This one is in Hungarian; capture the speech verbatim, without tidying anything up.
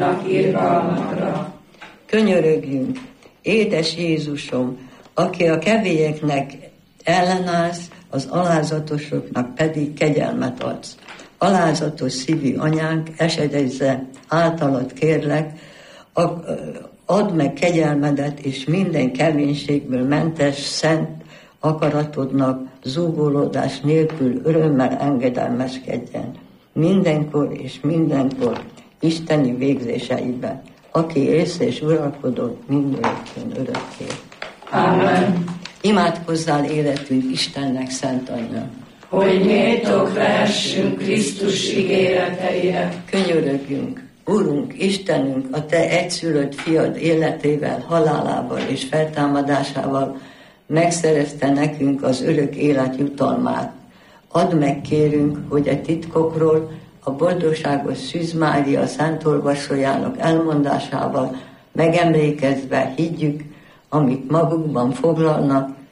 irgalmakra. Könyörögjünk, édes Jézusom, aki a kevélyeknek ellenállsz, az alázatosoknak pedig kegyelmet adsz. Alázatos szívű anyánk, esedezze általad kérlek, add meg kegyelmedet, és minden keménységből mentes, szent akaratodnak zúgolódás nélkül örömmel engedelmeskedjen. Mindenkor és mindenkor isteni végzéseiben, aki ész és uralkodott mindörökkön örökké. Amen. Imádkozzál életünk Istennek szent anyja, hogy méltók lehessünk Krisztus ígéreteire. Könyörögjünk, Urunk, Istenünk, a Te egyszülött fiad életével, halálával és feltámadásával megszerezte nekünk az örök élet jutalmát. Add meg, kérünk, hogy a titkokról, a boldogságos Szűz Mária szent olvasójának elmondásával megemlékezve higgyük, amit magukban foglalnak,